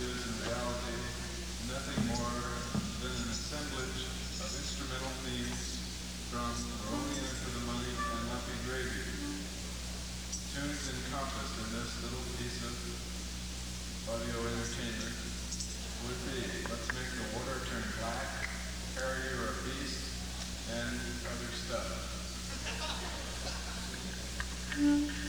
is in reality nothing more than an assemblage of instrumental themes from Romeo to the Money and Lumpy Gravy. Tunes encompassed in this little piece of audio entertainment would be Let's Make the Water Turn Black, Harry You're a Beast, and other stuff.